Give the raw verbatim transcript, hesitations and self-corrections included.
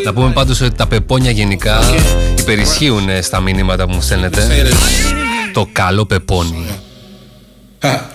Να πούμε πάντως ότι τα πεπόνια γενικά okay. υπερισχύουν στα μηνύματα που μου στέλνετε. Το καλό πεπόνι. Ha.